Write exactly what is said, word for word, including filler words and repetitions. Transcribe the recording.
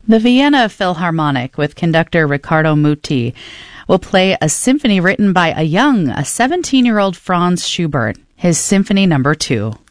The Vienna Philharmonic, with conductor Riccardo Muti, will play a symphony written by a young, a seventeen-year-old Franz Schubert, his Symphony Number Two.